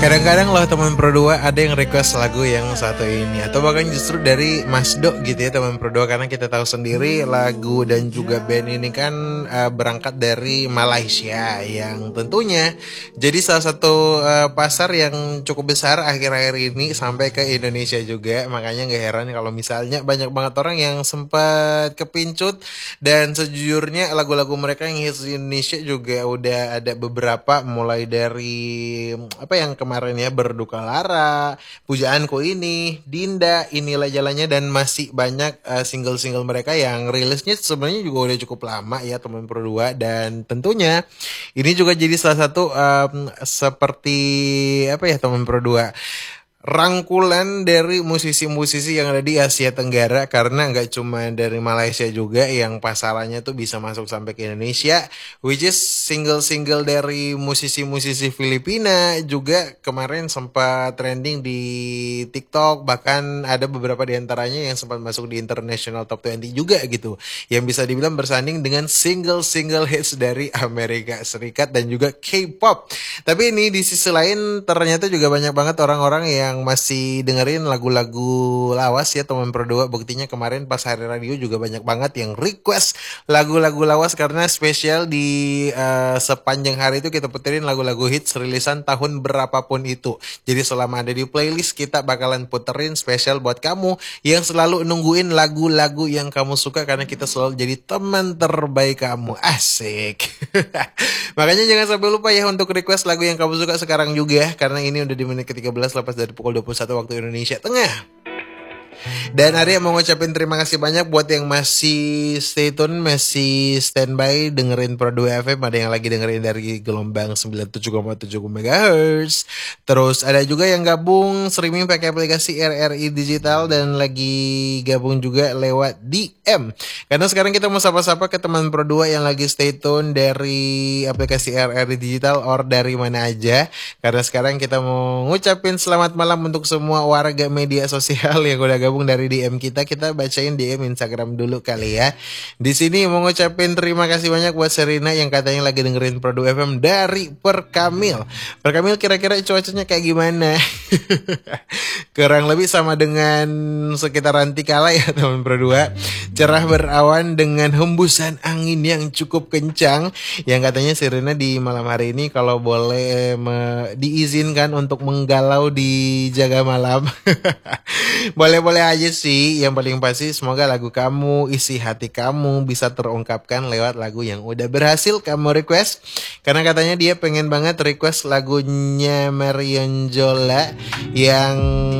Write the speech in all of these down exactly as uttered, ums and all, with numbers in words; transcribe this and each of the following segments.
Kadang-kadang loh teman Pro dua ada yang request lagu yang satu ini, atau bahkan justru dari Mas Do gitu ya teman Pro dua, karena kita tahu sendiri lagu dan juga band ini kan uh, berangkat dari Malaysia yang tentunya jadi salah satu uh, pasar yang cukup besar akhir-akhir ini sampai ke Indonesia juga. Makanya gak heran kalau misalnya banyak banget orang yang sempat kepincut, dan sejujurnya lagu-lagu mereka yang hits di Indonesia juga udah ada beberapa, mulai dari apa yang kemarin kemarin ya, Berduka Lara, Pujaanku Ini, Dinda, Inilah Jalannya, dan masih banyak uh, single-single mereka yang rilisnya sebenarnya juga udah cukup lama ya teman Pro dua. Dan tentunya ini juga jadi salah satu um, seperti apa ya teman Pro dua, rangkulan dari musisi-musisi yang ada di Asia Tenggara, karena nggak cuma dari Malaysia juga yang pasarannya tuh bisa masuk sampai ke Indonesia, which is single-single dari musisi-musisi Filipina juga kemarin sempat trending di TikTok, bahkan ada beberapa di antaranya yang sempat masuk di International Top dua puluh juga gitu, yang bisa dibilang bersanding dengan single-single hits dari Amerika Serikat dan juga K-pop. Tapi ini di sisi lain ternyata juga banyak banget orang-orang yang yang masih dengerin lagu-lagu lawas ya teman Pro dua. Buktinya kemarin pas hari radio juga banyak banget yang request lagu-lagu lawas, karena spesial di uh, sepanjang hari itu kita puterin lagu-lagu hits rilisan tahun berapapun itu. Jadi selama ada di playlist kita bakalan puterin spesial buat kamu yang selalu nungguin lagu-lagu yang kamu suka, karena kita selalu jadi teman terbaik kamu. Asik. Makanya jangan sampai lupa ya untuk request lagu yang kamu suka sekarang juga, karena ini udah di menit ke tiga belas lepas dari pukul dua puluh satu waktu Indonesia Tengah. Dan Arya mau ngucapin terima kasih banyak buat yang masih stay tune, masih standby dengerin Pro dua F M. Ada yang lagi dengerin dari gelombang sembilan puluh tujuh koma tujuh megahertz. Terus ada juga yang gabung streaming pakai aplikasi R R I Digital, dan lagi gabung juga lewat D M. Karena sekarang kita mau sapa-sapa ke teman Pro dua yang lagi stay tune dari aplikasi R R I Digital or dari mana aja. Karena sekarang kita mau ngucapin selamat malam untuk semua warga media sosial yang udah gabung dari D M kita. Kita bacain D M Instagram dulu kali ya. Di sini mau ngucapin terima kasih banyak buat Serina yang katanya lagi dengerin Pro dua F M dari Perkamil. Perkamil kira-kira cuacanya kayak gimana? Kurang lebih sama dengan sekitaran Tikala ya teman Pro dua. Cerah berawan dengan hembusan angin yang cukup kencang, yang katanya Serina di malam hari ini kalau boleh me- diizinkan untuk menggalau di jaga malam. Boleh-boleh aja sih. Yang paling pasti semoga lagu kamu, isi hati kamu bisa terungkapkan lewat lagu yang udah berhasil kamu request. Karena katanya dia pengen banget request lagunya Marion Jola yang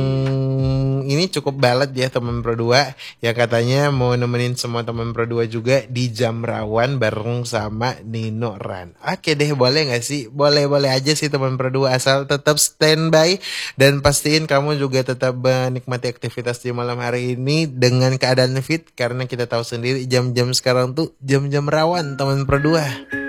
ini cukup ballad ya teman Pro dua, yang katanya mau nemenin semua teman Pro dua juga di jam rawan bareng sama Nino Ran. Oke deh, boleh gak sih? Boleh-boleh aja sih teman Pro dua, asal tetap standby dan pastiin kamu juga tetap menikmati aktivitas di malam hari ini dengan keadaan fit, karena kita tahu sendiri jam-jam sekarang tuh jam-jam rawan teman Pro dua.